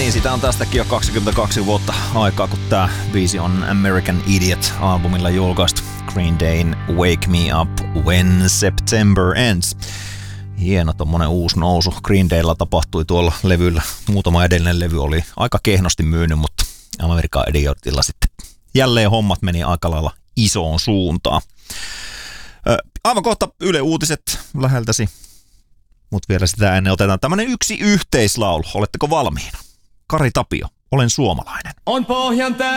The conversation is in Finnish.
Niin, sitä on tästäkin jo 22 vuotta aikaa, kun tää biisi on American Idiot-albumilla julkaistu. Green Dayn Wake Me Up When September Ends. Hieno tommonen uusi nousu. Green Daylla tapahtui tuolla levyllä. Muutama edellinen levy oli aika kehnosti myynyt, mutta American Idiotilla sitten jälleen hommat meni aika lailla isoon suuntaan. Aivan kohta Yle Uutiset läheltäsi, mutta vielä sitä ennen otetaan tämmönen yksi yhteislaulu. Oletteko valmiina? Kari Tapio, Olen suomalainen. On pohjan